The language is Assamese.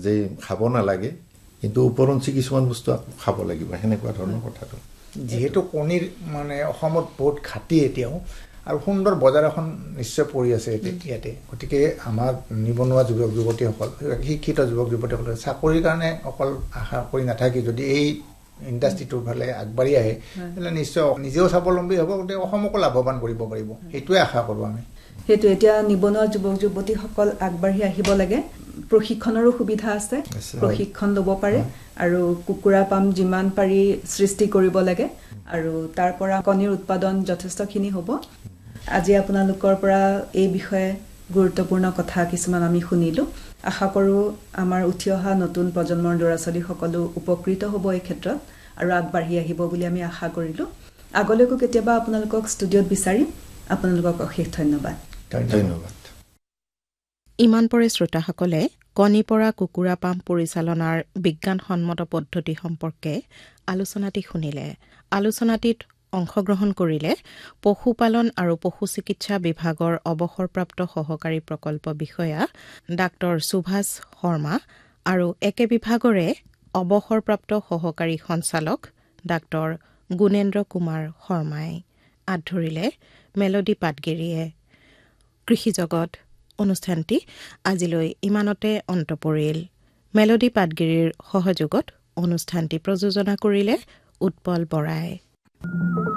যে খাব নালাগে কিন্তু উপৰঞ্চি কিছুমান বস্তু খাব লাগিব সেনেকুৱা ধৰণৰ কথাটো যেহেতু কণীৰ মানে অসমত বহুত ঘাটি এতিয়াও আৰু সুন্দৰ বজাৰ এখন নিশ্চয় পৰি আছে ইয়াতে গতিকে আমাৰ নিবনুৱা যুৱক যুৱতীসকল শিক্ষিত যুৱক যুৱতীসকলে চাকৰিৰ কাৰণে অকল আশা কৰি নাথাকি যদি এই ইণ্ডাষ্ট্ৰিটোৰ ফালে আগবাঢ়ি আহে তেতিয়াহ'লে নিশ্চয় নিজেও স্বাৱলম্বী হ'ব গতিকে অসমকো লাভৱান কৰিব পাৰিব সেইটোৱে আশা কৰোঁ আমি সেইটো এতিয়া নিবনুৱা যুৱক যুৱতীসকল আগবাঢ়ি আহিব লাগে প্ৰশিক্ষণৰো সুবিধা আছে প্ৰশিক্ষণ ল'ব পাৰে আৰু কুকুৰা পাম যিমান পাৰি সৃষ্টি কৰিব লাগে আৰু তাৰ পৰা কণীৰ উৎপাদন যথেষ্টখিনি হ'ব আজি আপোনালোকৰ পৰা এই বিষয়ে গুৰুত্বপূৰ্ণ কথা কিছুমান আমি শুনিলোঁ আশা কৰোঁ আমাৰ উঠি অহা নতুন প্ৰজন্মৰ ল'ৰা ছোৱালীসকলো উপকৃত হ'ব এই ক্ষেত্ৰত আৰু আগবাঢ়ি আহিব বুলি আমি আশা কৰিলোঁ আগলৈকো কেতিয়াবা আপোনালোকক ষ্টুডিঅ'ত বিচাৰিম আপোনালোকক অশেষ ধন্যবাদ ধন্যবাদ ইমান পৰে শ্ৰোতাসকলে কণী পৰা কুকুৰা পাম পৰিচালনাৰ বিজ্ঞানসন্মত পদ্ধতি সম্পৰ্কে আলোচনাটি শুনিলে আলোচনাটিত অংশগ্ৰহণ কৰিলে পশুপালন আৰু পশু চিকিৎসা বিভাগৰ অৱসৰপ্ৰাপ্ত সহকাৰী প্ৰকল্প বিষয়া ডাক্তৰ সুভাষ শৰ্মা আৰু একে বিভাগৰে অৱসৰপ্ৰাপ্ত সহকাৰী সঞ্চালক ডাক্তৰ গুণেন্দ্ৰ কুমাৰ শৰ্মাই আধৰিলে মেলোডি পাটগিৰিয়ে কৃষি জগত অনুষ্ঠানটি আজিলৈ ইমানতে অন্ত পৰিল মেলোডি পাটগিৰিৰ সহযোগত অনুষ্ঠানটি প্ৰযোজনা কৰিলে উৎপল বৰাই